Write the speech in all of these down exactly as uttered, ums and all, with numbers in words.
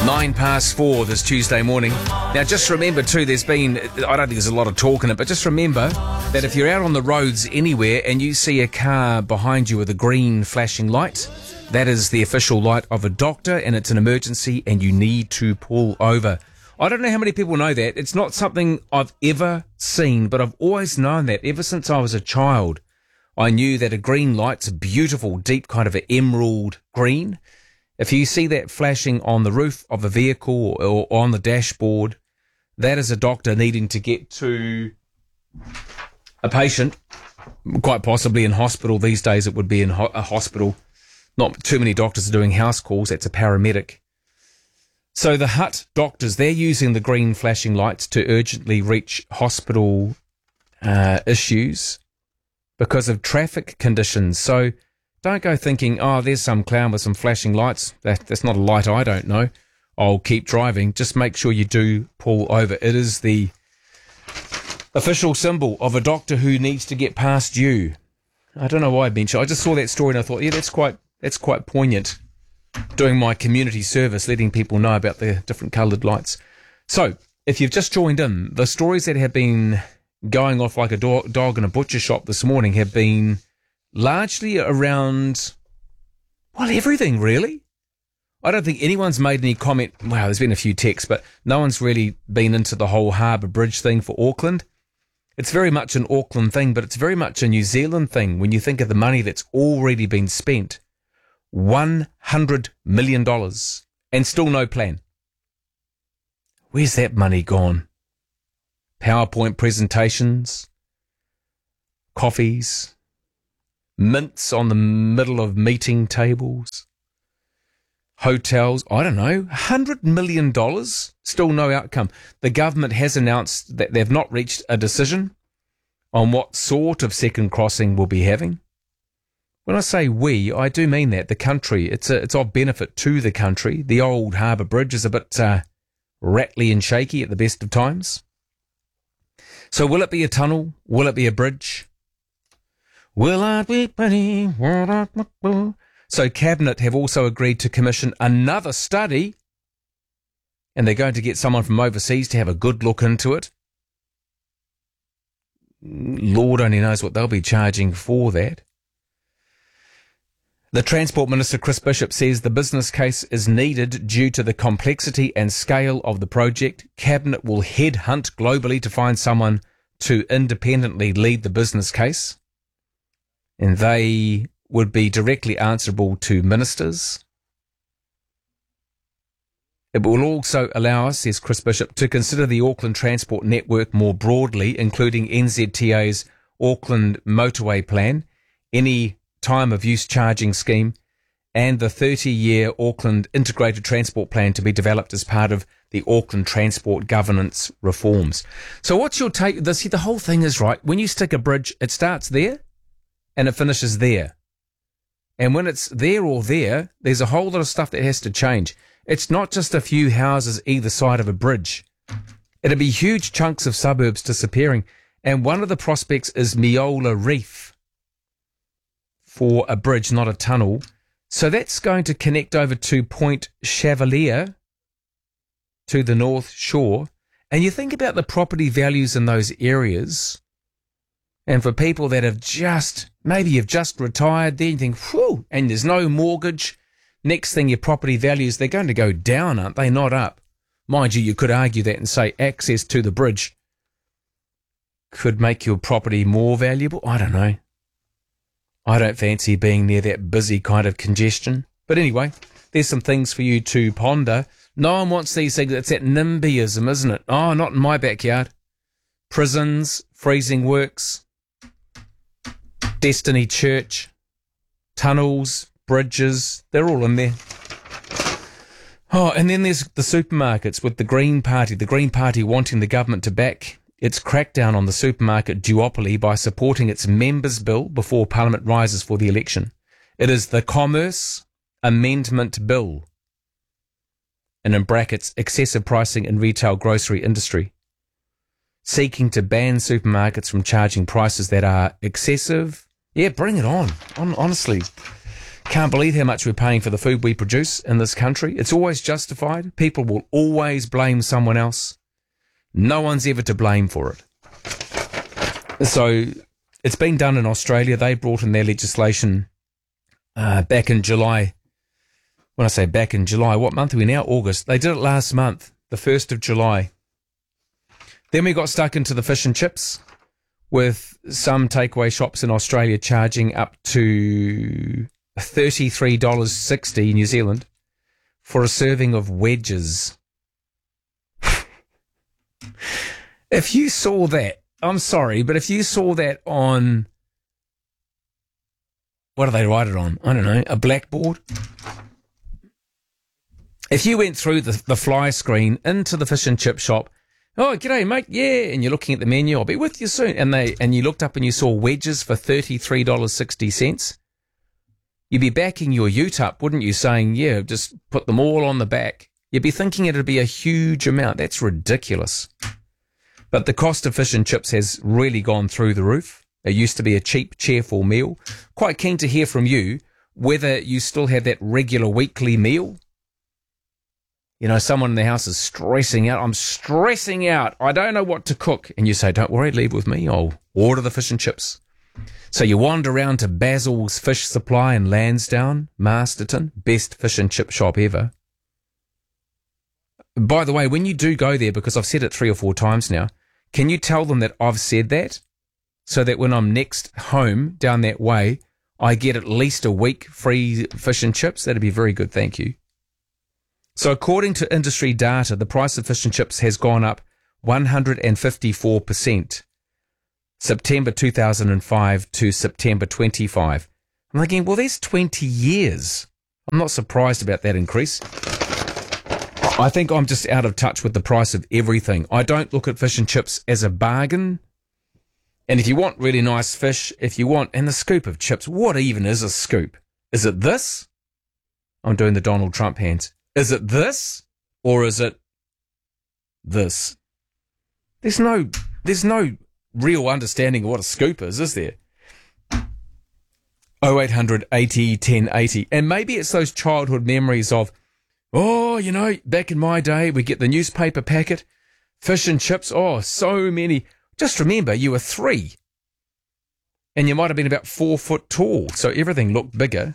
Nine past four this Tuesday morning. Now, just remember too, there's been, I don't think there's a lot of talk in it, but just remember that if you're out on the roads anywhere and you see a car behind you with a green flashing light, that is the official light of a doctor and it's an emergency and you need to pull over. I don't know how many people know that. It's not something I've ever seen, but I've always known that ever since I was a child. I knew that a green light's a beautiful, deep kind of an emerald green. If you see that flashing on the roof of a vehicle or on the dashboard, that is a doctor needing to get to a patient, quite possibly in hospital. These days it would be in ho- a hospital. Not too many doctors are doing house calls. That's a paramedic. So the H U T doctors, they're using the green flashing lights to urgently reach hospital uh, issues because of traffic conditions. So don't go thinking, oh, there's some clown with some flashing lights. That, that's not a light I don't know. I'll keep driving. Just make sure you do pull over. It is the official symbol of a doctor who needs to get past you. I don't know why I mentioned. I just saw that story and I thought, yeah, that's quite that's quite poignant. Doing my community service, letting people know about the different coloured lights. So, if you've just joined in, the stories that have been going off like a do- dog in a butcher shop this morning have been largely around, well, everything, really. I don't think anyone's made any comment. Wow, there's been a few texts, but no one's really been into the whole Harbour Bridge thing for Auckland. It's very much an Auckland thing, but it's very much a New Zealand thing when you think of the money that's already been spent. one hundred million dollars and still no plan. Where's that money gone? PowerPoint presentations, coffees, mints on the middle of meeting tables, hotels, I don't know, one hundred million dollars, still no outcome. The government has announced that they've not reached a decision on what sort of second crossing we'll be having. When I say we, I do mean that, the country. It's a, it's of benefit to the country. The old Harbour Bridge is a bit uh, rattly and shaky at the best of times. So will it be a tunnel? Will it be a bridge? Will I be pretty? So Cabinet have also agreed to commission another study, and they're going to get someone from overseas to have a good look into it. Lord only knows what they'll be charging for that. The Transport Minister, Chris Bishop, says the business case is needed due to the complexity and scale of the project. Cabinet will headhunt globally to find someone to independently lead the business case. And they would be directly answerable to ministers. It will also allow us, says Chris Bishop, to consider the Auckland Transport Network more broadly, including N Z T A's Auckland Motorway Plan, any time of use charging scheme, and the thirty-year Auckland Integrated Transport Plan to be developed as part of the Auckland Transport Governance reforms. So what's your take? See, the whole thing is right. When you stick a bridge, it starts there and it finishes there. And when it's there or there, there's a whole lot of stuff that has to change. It's not just a few houses either side of a bridge. It'll be huge chunks of suburbs disappearing. And one of the prospects is Meola Reef for a bridge, not a tunnel. So that's going to connect over to Point Chevalier to the North Shore. And you think about the property values in those areas. And for people that have just, maybe you've just retired, then you think, whew, and there's no mortgage. Next thing, your property values, they're going to go down, aren't they? Not up. Mind you, you could argue that and say access to the bridge could make your property more valuable. I don't know. I don't fancy being near that busy kind of congestion. But anyway, there's some things for you to ponder. No one wants these things. It's that NIMBYism, isn't it? Oh, not in my backyard. Prisons, freezing works, Destiny Church, tunnels, bridges, they're all in there. Oh, and then there's the supermarkets with the Green Party. The Green Party wanting the government to back its crackdown on the supermarket duopoly by supporting its members' bill before Parliament rises for the election. It is the Commerce Amendment Bill, and in brackets, excessive pricing in retail grocery industry, seeking to ban supermarkets from charging prices that are excessive. Yeah, bring it on, on honestly. Can't believe how much we're paying for the food we produce in this country. It's always justified. People will always blame someone else. No one's ever to blame for it. So it's been done in Australia. They brought in their legislation uh, back in July. When I say back in July, what month are we now? August. They did it last month, the first of July. Then we got stuck into the fish and chips, with some takeaway shops in Australia charging up to thirty-three dollars sixty New Zealand for a serving of wedges. If you saw that, I'm sorry, but if you saw that on, what do they write it on? I don't know, a blackboard? If you went through the, the fly screen into the fish and chip shop, oh, g'day, mate, yeah, and you're looking at the menu, I'll be with you soon, and they and you looked up and you saw wedges for thirty-three dollars sixty, you'd be backing your ute up, wouldn't you, saying, yeah, just put them all on the back. You'd be thinking it'd be a huge amount. That's ridiculous. But the cost of fish and chips has really gone through the roof. It used to be a cheap, cheerful meal. Quite keen to hear from you whether you still have that regular weekly meal. You know, someone in the house is stressing out. I'm stressing out. I don't know what to cook. And you say, don't worry, leave with me. I'll order the fish and chips. So you wander around to Basil's Fish Supply in Lansdowne, Masterton, best fish and chip shop ever. By the way, when you do go there, because I've said it three or four times now, can you tell them that I've said that so that when I'm next home down that way, I get at least a week free fish and chips? That'd be very good. Thank you. So according to industry data, the price of fish and chips has gone up one hundred fifty-four percent. September two thousand five to September twenty-five. I'm thinking, well, there's twenty years. I'm not surprised about that increase. I think I'm just out of touch with the price of everything. I don't look at fish and chips as a bargain. And if you want really nice fish, if you want, and the scoop of chips, what even is a scoop? Is it this? I'm doing the Donald Trump hands. Is it this? Or is it this? There's no, there's no real understanding of what a scoop is, is there? oh eight hundred eighty ten eighty. And maybe it's those childhood memories of, oh, you know, back in my day, we get the newspaper packet, fish and chips, oh, so many. Just remember, you were three. And you might have been about four foot tall, so everything looked bigger.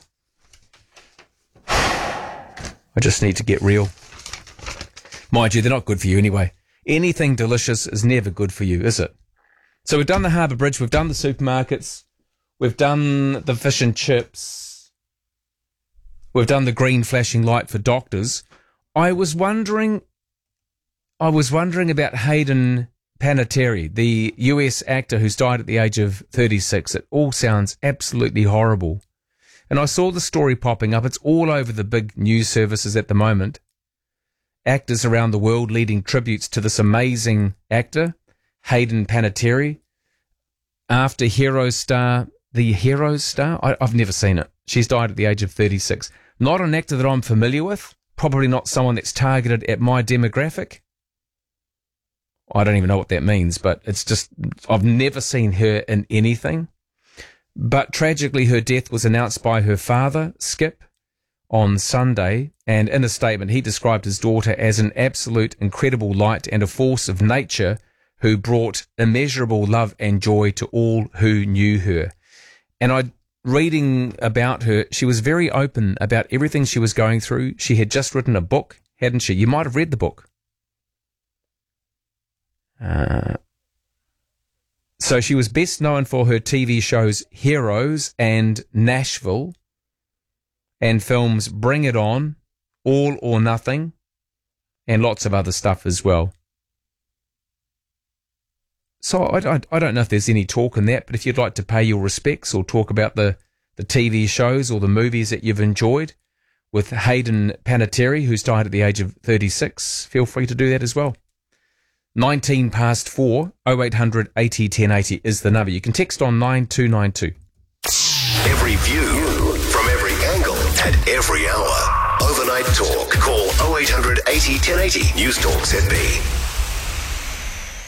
I just need to get real. Mind you, they're not good for you anyway. Anything delicious is never good for you, is it? So we've done the Harbour Bridge, we've done the supermarkets, we've done the fish and chips, we've done the green flashing light for doctors. I was wondering, I was wondering about Hayden Panettiere, the U S actor who's died at the age of thirty-six. It all sounds absolutely horrible. And I saw the story popping up. It's all over the big news services at the moment. Actors around the world leading tributes to this amazing actor, Hayden Panettiere. After Heroes star, the Heroes star, I, I've never seen it. She's died at the age of thirty-six. Not an actor that I'm familiar with. Probably not someone that's targeted at my demographic. I don't even know what that means, but it's just, I've never seen her in anything. But tragically, her death was announced by her father, Skip, on Sunday. And in a statement, he described his daughter as an absolute incredible light and a force of nature who brought immeasurable love and joy to all who knew her. And I, reading about her, she was very open about everything she was going through. She had just written a book, hadn't she? You might have read the book. Uh, so she was best known for her T V shows Heroes and Nashville, and films Bring It On, All or Nothing, and lots of other stuff as well. So I, I, I don't know if there's any talk in that, but if you'd like to pay your respects or talk about the, the T V shows or the movies that you've enjoyed with Hayden Panettiere, who's died at the age of thirty-six, feel free to do that as well. nineteen past four, oh eight hundred eighty ten eighty is the number. You can text on nine two nine two. Every view from every angle at every hour. Overnight Talk. Call oh eight hundred eighty ten eighty. News Talk Z B.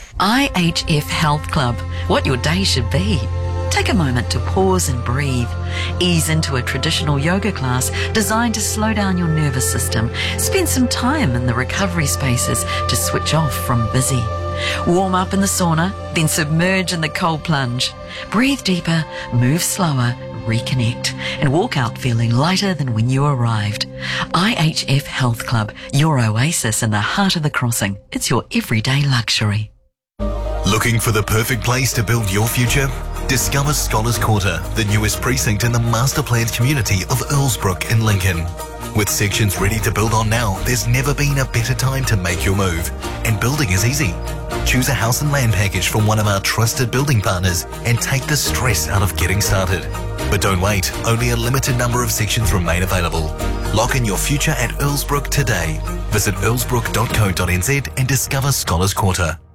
I H F Health Club. What your day should be. Take a moment to pause and breathe. Ease into a traditional yoga class designed to slow down your nervous system. Spend some time in the recovery spaces to switch off from busy. Warm up in the sauna, then submerge in the cold plunge. Breathe deeper, move slower, reconnect, and walk out feeling lighter than when you arrived. I H F Health Club, your oasis in the heart of the crossing. It's your everyday luxury. Looking for the perfect place to build your future? Discover Scholars Quarter, the newest precinct in the master-planned community of Earlsbrook in Lincoln. With sections ready to build on now, there's never been a better time to make your move. And building is easy. Choose a house and land package from one of our trusted building partners and take the stress out of getting started. But don't wait, only a limited number of sections remain available. Lock in your future at Earlsbrook today. Visit earlsbrook dot co dot n z and discover Scholars Quarter.